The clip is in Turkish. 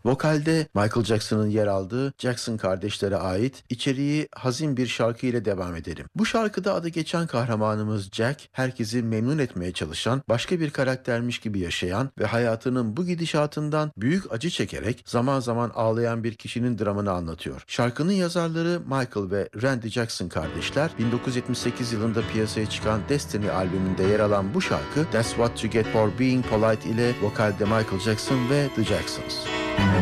Vokalde Michael Jackson'ın yer aldığı Jackson kardeşlere ait içeriği hazin bir şarkı ile devam edelim. Bu şarkıda adı geçen kahramanımız Jack, herkesi memnun etmeye çalışan, başka bir karaktermiş gibi yaşayan ve hayatının bu gidişatından büyük acı çekerek zaman zaman ağlayan bir kişinin dramını anlatıyor. Şarkının yazarları Michael ve Randy Jackson kardeşler, 1978 yılında piyasaya çıkan Destiny albümünde yer alan bu şarkı That's What You Get For Being Polite ile vokalde Michael Jackson ve The Jacksons.